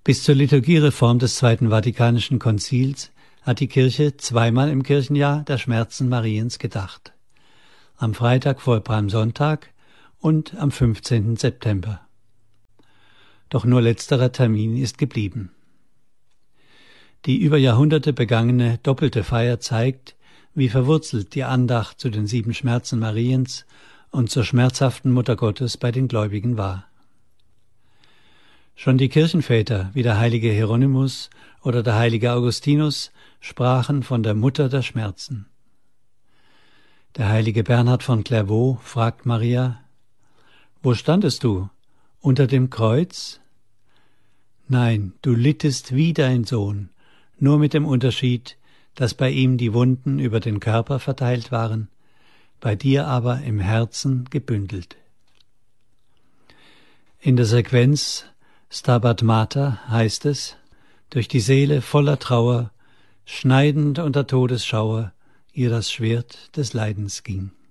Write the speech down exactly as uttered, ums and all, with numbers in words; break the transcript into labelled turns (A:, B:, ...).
A: Bis zur Liturgiereform des Zweiten Vatikanischen Konzils hat die Kirche zweimal im Kirchenjahr der Schmerzen Mariens gedacht. Am Freitag vor Palmsonntag und am fünfzehnten September. Doch nur letzterer Termin ist geblieben. Die über Jahrhunderte begangene doppelte Feier zeigt, wie verwurzelt die Andacht zu den sieben Schmerzen Mariens und zur schmerzhaften Mutter Gottes bei den Gläubigen war. Schon die Kirchenväter, wie der heilige Hieronymus oder der heilige Augustinus, sprachen von der Mutter der Schmerzen. Der heilige Bernhard von Clairvaux fragt Maria: »Wo standest du? Unter dem Kreuz?« Nein, du littest wie dein Sohn, nur mit dem Unterschied, dass bei ihm die Wunden über den Körper verteilt waren, bei dir aber im Herzen gebündelt. In der Sequenz Stabat Mater heißt es: durch die Seele voller Trauer, schneidend unter Todesschauer, ihr das Schwert des Leidens ging.